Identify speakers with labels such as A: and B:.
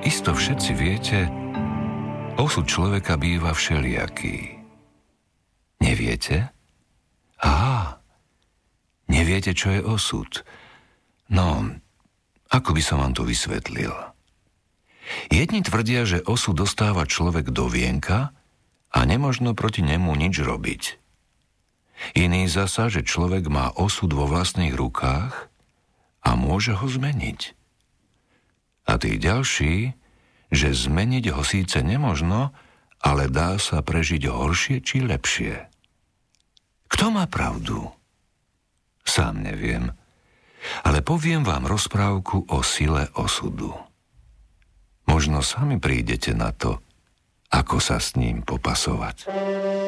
A: Isto všetci viete, osud človeka býva všelijaký. Neviete? Neviete, čo je osud? No, ako by som vám to vysvetlil? Jedni tvrdia, že osud dostáva človek do vienka a nemožno proti nemu nič robiť. Iní zasa, že človek má osud vo vlastných rukách a môže ho zmeniť. A tí ďalší, že zmeniť ho síce nemožno, ale dá sa prežiť horšie či lepšie. Kto má pravdu? Sám neviem, ale poviem vám rozprávku o sile osudu. Možno sami prídete na to, ako sa s ním popasovať.